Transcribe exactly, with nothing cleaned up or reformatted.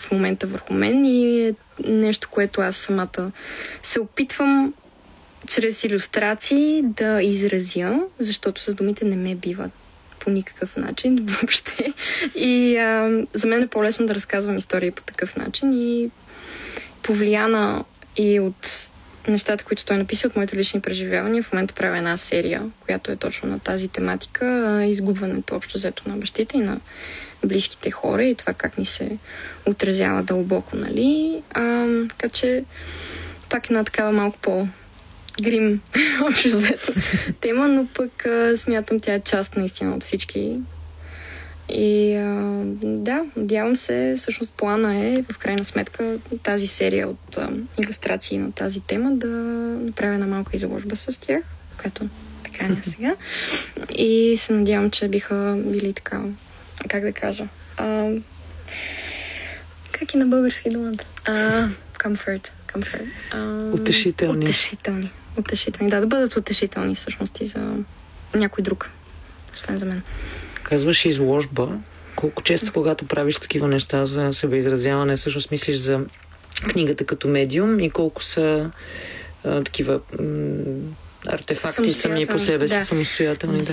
в момента върху мен и е нещо, което аз самата се опитвам чрез илюстрации да изразя, защото с думите не ме биват по никакъв начин въобще. И а, за мен е по-лесно да разказвам истории по такъв начин и повлияна и от нещата, които той написа, от моите лични преживявания. В момента правя една серия, която е точно на тази тематика, изгубването общо взето на бащите и на близките хора и това как ни се отразява дълбоко, нали? А, така че пак една такава малко по грим общо взето тема, но пък а, смятам, тя е част наистина от всички. И а, да, надявам се, всъщност плана е в крайна сметка тази серия от а, илюстрации на тази тема да направя една малка изложба с тях, която така не сега. И се надявам, че биха били така, как да кажа, а, как е на български думата? А, comfort, comfort. А, утешителни. Утешителни. Утешителни, да, да бъдат утешителни всъщност и за някой друг, освен за мен. Казваш изложба. Колко често, когато правиш такива неща за себеизразяване, всъщност мислиш за книгата като медиум и колко са а, такива м- артефакти сами по себе си, да. Самостоятелни? Да.